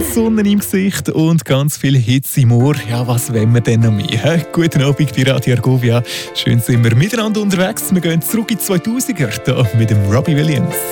Sonne im Gesicht und ganz viel Hitze im Ohr. Ja, was wollen wir denn noch mehr? Guten Abend bei Radio Argovia. Schön sind wir miteinander unterwegs. Wir gehen zurück in die 2000er hier mit dem Robbie Williams.